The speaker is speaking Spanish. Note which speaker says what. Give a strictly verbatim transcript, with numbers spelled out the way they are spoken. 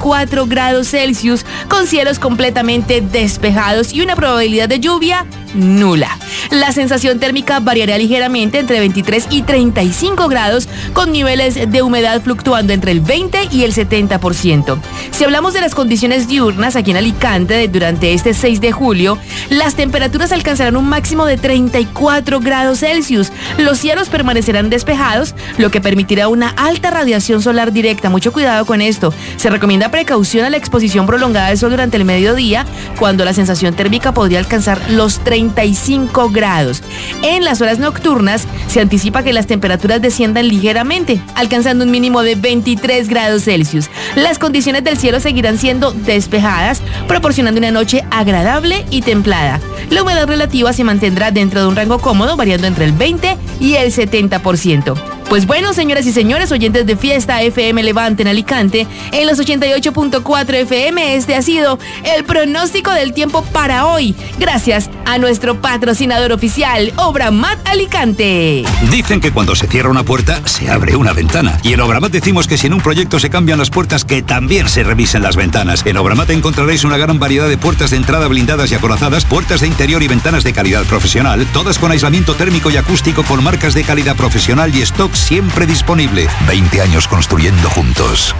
Speaker 1: veinticuatro grados Celsius, con cielos completamente despejados y una probabilidad de lluvia nula. La sensación térmica variará ligeramente entre veintitrés y treinta y cinco grados, con niveles de humedad fluctuando entre el veinte y el setenta por ciento. Si hablamos de las condiciones diurnas aquí en Alicante durante este seis de julio, las temperaturas alcanzarán un máximo de treinta y cuatro grados Celsius. Los cielos permanecerán despejados, lo que permitirá una alta radiación solar directa. Mucho cuidado con esto. Se recomienda precaución a la exposición prolongada del sol durante el mediodía, cuando la sensación térmica podría alcanzar los treinta y cinco grados. En las horas nocturnas se anticipa que las temperaturas desciendan ligeramente, alcanzando un mínimo de veintitrés grados Celsius. Las condiciones del cielo seguirán siendo despejadas, proporcionando una noche agradable y templada. La humedad relativa se mantendrá dentro de un rango cómodo, variando entre el veinte y el setenta por ciento. Pues bueno, señoras y señores, oyentes de Fiesta F M Levante en Alicante, en los ochenta y ocho punto cuatro F M, este ha sido el pronóstico del tiempo para hoy, gracias a nuestro patrocinador oficial, Obramat Alicante.
Speaker 2: Dicen que cuando se cierra una puerta, se abre una ventana. Y en Obramat decimos que si en un proyecto se cambian las puertas, que también se revisen las ventanas. En Obramat encontraréis una gran variedad de puertas de entrada blindadas y acorazadas, puertas de interior y ventanas de calidad profesional, todas con aislamiento térmico y acústico, con marcas de calidad profesional y stock siempre disponible. veinte años construyendo juntos.